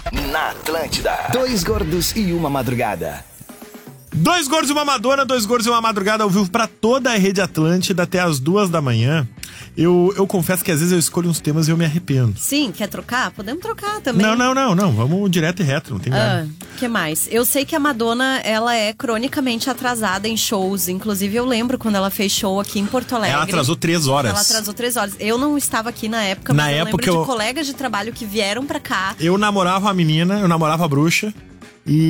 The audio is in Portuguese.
Na Atlântida. Dois gordos e uma madrugada. Dois gordos e uma Madonna, dois gordos e uma madrugada ao vivo pra toda a Rede Atlântida até as 2 da manhã. Eu confesso que às vezes eu escolho uns temas e eu me arrependo. Sim, quer trocar? Podemos trocar também. Não. Vamos direto e reto, não tem nada. Que mais? Eu sei que a Madonna, ela é cronicamente atrasada em shows. Inclusive, eu lembro quando ela fez show aqui em Porto Alegre. Ela atrasou 3 horas. Ela atrasou 3 horas. Eu não estava aqui na época, mas eu lembro de colegas de trabalho que vieram pra cá. Eu namorava a menina, eu namorava a bruxa. E